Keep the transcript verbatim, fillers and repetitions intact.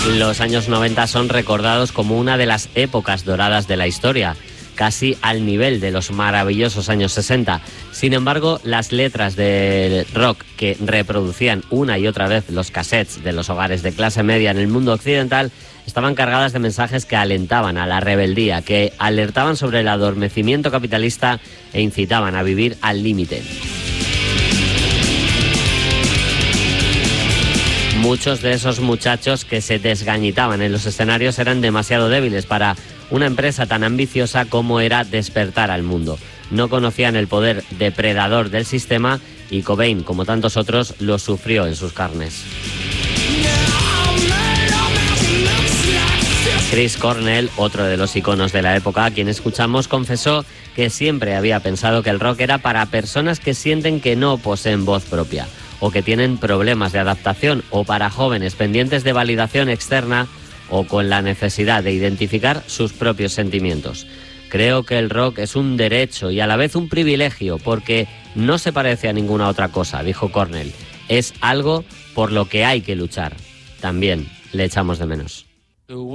Los años noventa son recordados como una de las épocas doradas de la historia, casi al nivel de los maravillosos años sesenta. Sin embargo, las letras de rock que reproducían una y otra vez los cassettes de los hogares de clase media en el mundo occidental estaban cargadas de mensajes que alentaban a la rebeldía, que alertaban sobre el adormecimiento capitalista e incitaban a vivir al límite. Muchos de esos muchachos que se desgañitaban en los escenarios eran demasiado débiles para una empresa tan ambiciosa como era despertar al mundo. No conocían el poder depredador del sistema y Cobain, como tantos otros, lo sufrió en sus carnes. Chris Cornell, otro de los iconos de la época a quien escuchamos, confesó que siempre había pensado que el rock era para personas que sienten que no poseen voz propia o que tienen problemas de adaptación, o para jóvenes pendientes de validación externa o con la necesidad de identificar sus propios sentimientos. Creo que el rock es un derecho y a la vez un privilegio porque no se parece a ninguna otra cosa, dijo Cornell. Es algo por lo que hay que luchar. También le echamos de menos.